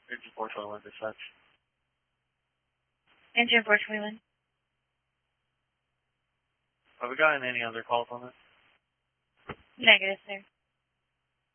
Engine 421 dispatch. Engine 421. Have we gotten any other calls on it? Negative, sir.